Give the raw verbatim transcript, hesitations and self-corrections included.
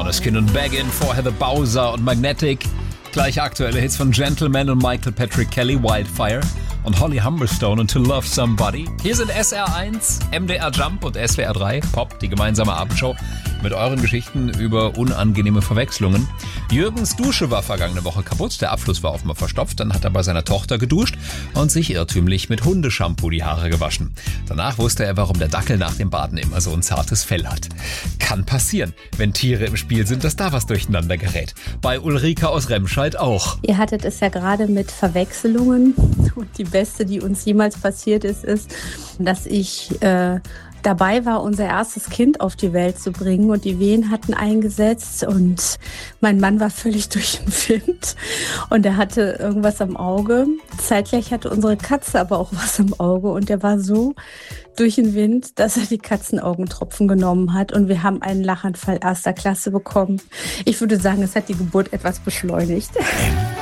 Måneskin und Baggin, vorher The Bowser und Magnetic. Gleich aktuelle Hits von Gentleman und Michael Patrick Kelly, Wildfire und Holly Humberstone und To Love Somebody. Hier sind S R eins, M D R Jump und S W R drei, Pop, die gemeinsame Abendshow mit euren Geschichten über unangenehme Verwechslungen. Jürgens Dusche war vergangene Woche kaputt, der Abfluss war offenbar verstopft, dann hat er bei seiner Tochter geduscht und sich irrtümlich mit Hundeshampoo die Haare gewaschen. Danach wusste er, warum der Dackel nach dem Baden immer so ein zartes Fell hat. Kann passieren, wenn Tiere im Spiel sind, dass da was durcheinander gerät. Bei Ulrike aus Remscheid auch. Ihr hattet es ja gerade mit Verwechslungen und die beste, die uns jemals passiert ist, ist, dass ich äh, dabei war, unser erstes Kind auf die Welt zu bringen und die Wehen hatten eingesetzt und mein Mann war völlig durch den Wind und er hatte irgendwas am Auge. Zeitgleich hatte unsere Katze aber auch was am Auge und er war so durch den Wind, dass er die Katzenaugentropfen genommen hat und wir haben einen Lachanfall erster Klasse bekommen. Ich würde sagen, es hat die Geburt etwas beschleunigt.